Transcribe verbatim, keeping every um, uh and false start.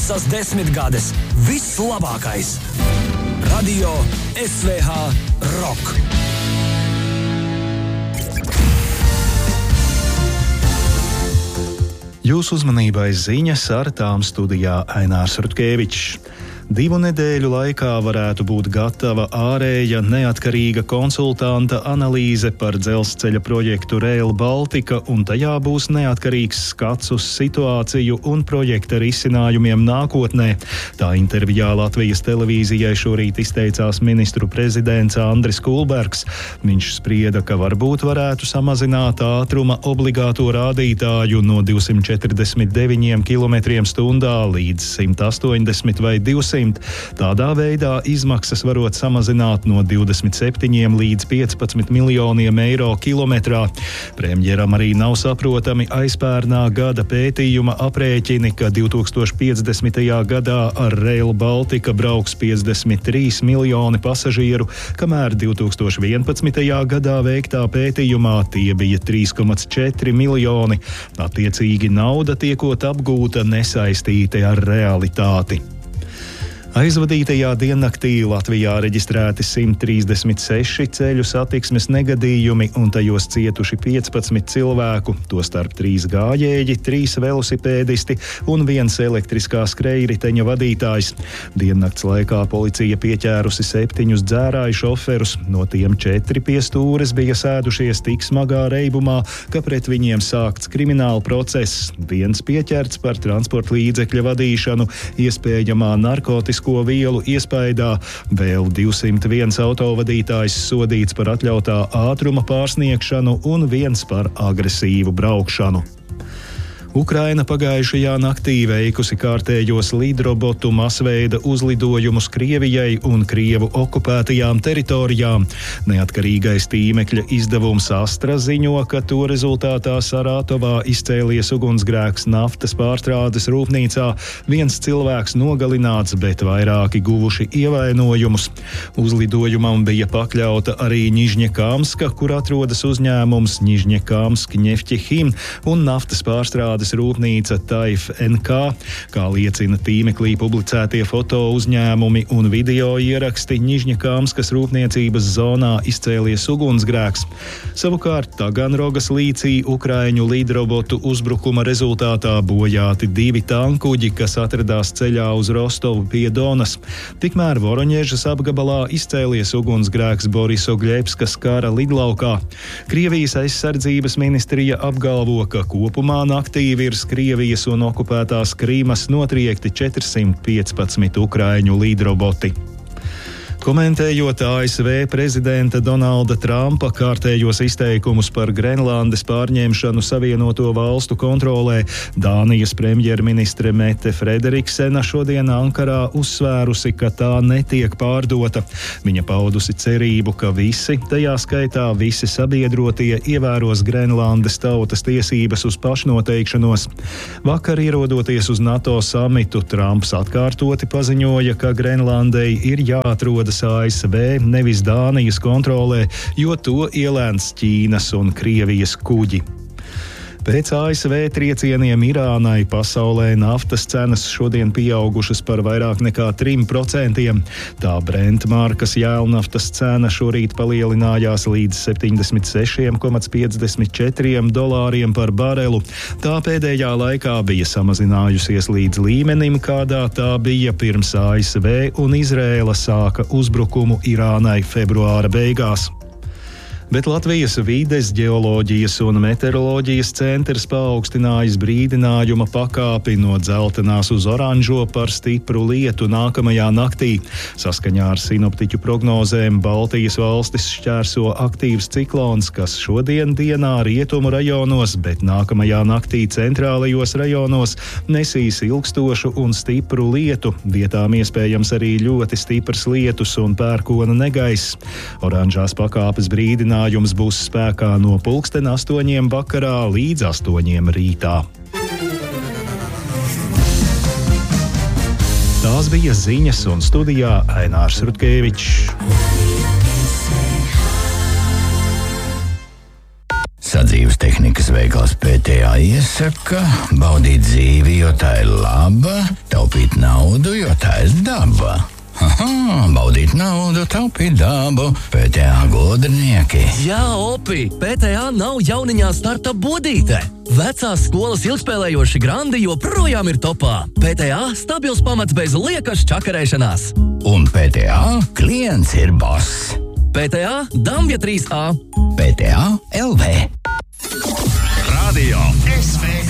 Visas desmitgades, viss labākais. Radio S V H Rock. Jūsu uzmanībai ziņas, ar tām studijā Ainārs Rutkevičs. Divu nedēļu laikā varētu būt gatava ārēja neatkarīga konsultanta analīze par dzelzceļa projektu Rail Baltica, un tajā būs neatkarīgs skats uz situāciju un projekta risinājumiem nākotnē. Tā intervijā Latvijas televīzijai šorīt izteicās ministru prezidents Andris Kulbergs. Viņš sprieda, ka varbūt varētu samazināt ātruma obligāto rādītāju no divsimt četrdesmit deviņiem kilometriem stundā līdz simt astoņdesmit vai divsimt. Tādā veidā izmaksas varot samazināt no divdesmit septiņiem līdz piecpadsmit miljoniem eiro kilometrā. Premjeram arī nav saprotami aizpērnā gada pētījuma aprēķini, ka divtūkstoš piecdesmitajā gadā ar Rail Baltica brauks piecdesmit trīs miljoni pasažieru, kamēr divtūkstoš vienpadsmitajā gadā veiktā pētījumā tie bija trīs komats četri miljoni. Attiecīgi nauda tiekot apgūta nesaistīta ar realitāti. Aizvadītajā diennaktī Latvijā reģistrēti simt trīsdesmit seši ceļu satiksmes negadījumi un tajos cietuši piecpadsmit cilvēku, tostarp trīs gājēji, trīs velosipēdisti un viens elektriskā skrejriteņa vadītājs. Diennakts laikā policija pieķērusi septiņus dzērāju šoferus, no tiem četri pie stūres bija sēdušies tik smagā reibumā, ka pret viņiem sākts krimināla process. Viens pieķerts par transporta līdzekļa vadīšanu, iespējamā narkotiskā ko vielu iespaidā, vēl divsimt viens autovadītājs sodīts par atļautā ātruma pārsniegšanu un viens par agresīvu braukšanu. Ukraina pagājušajā naktī veikusi kārtējos lidrobotu masveida uzlidojumus Krievijai un Krievu okupētajām teritorijām. Neatkarīgais tīmekļa izdevums Astra ziņo, ka to rezultātā Saratovā izcēlies ugunsgrēks naftas pārstrādes rūpnīcā. Viens cilvēks nogalināts, bet vairāki guvuši ievainojumus. Uzlidojumam bija pakļauta arī Nižņekamska, kur atrodas uzņēmums Nižņekamsk Ņefķehim un naftas pārstrādes rūpnīca Taif N K. Kā liecina tīmeklī publicētie foto uzņēmumi un video ieraksti, Nižņekamskas rūpniecības zonā izcēlies ugunsgrēks. Savukārt Taganrogas līcī Ukraiņu lidrobotu uzbrukuma rezultātā bojāti divi tankuģi, kas atradās ceļā uz Rostovu pie Donas. Tikmēr Voroņežas apgabalā izcēlies ugunsgrēks Borisogļebskas kara lidlaukā. Krievijas aizsardzības ministrija apgalvo, ka kopumā naktī virs Krievijas un okupētās Krīmas notriekti četrsimt piecpadsmit ukraiņu lidroboti. Komentējot A S V prezidenta Donalda Trumpa kārtējos izteikumus par Grenlandes pārņemšanu Savienoto valstu kontrolē, Dānijas premjerministre Mette Frederiksena šodien Ankarā uzsvērusi, ka tā netiek pārdota. Viņa paudusi cerību, ka visi, tajā skaitā visi sabiedrotie, ievēros Grenlandes tautas tiesības uz pašnoteikšanos. Vakar ierodoties uz NATO samitu, Trumps atkārtoti paziņoja, ka Grenlandei ir jāatrodas A S V, nevis Dānijas kontrolē, jo to ielēns Ķīnas un Krievijas kuģi. Pēc A S V triecieniem Irānai pasaulē naftas cenas šodien pieaugušas par vairāk nekā trim procentiem. Tā Brent markas jēlnaftas cena šorīt palielinājās līdz septiņdesmit seši komats piecdesmit četri dolāriem par barelu. Tā pēdējā laikā bija samazinājusies līdz līmenim, kādā tā bija pirms A S V un Izrēla sāka uzbrukumu Irānai februāra beigās. Bet Latvijas vides, ģeoloģijas un meteoroloģijas centrs paaugstinājis brīdinājuma pakāpi no dzeltenās uz oranžo par stipru lietu nākamajā naktī. Saskaņā ar sinoptiķu prognozēm Baltijas valstis šķērso aktīvs ciklons, kas šodien dienā rietumu rajonos, bet nākamajā naktī centrālajos rajonos nesīs ilgstošu un stipru lietu. Vietām iespējams arī ļoti stiprs lietus un pērkona negaiss. Oranžās pakāpes brīdinājums Jums būs spēkā no pulksten astoņiem vakarā līdz astoņiem rītā. Tās bija ziņas un studijā Ainārs Rutkevičs. Sadzīves tehnikas veikals P T A iesaka baudīt dzīvi, jo tā ir laba, taupīt naudu, jo tā ir daba. Aha, baudīt naudu, taupīt dabu, P T A gudrinieki. Jā, Opi, P T A nav jauniņā starta bodīte. Vecās skolas ilgspēlējoši grandi joprojām ir topā. P T A stabils pamats bez liekas čakarēšanās. Un P T A klients ir boss. P T A Dambja trīs A. P T A L V. Radio S V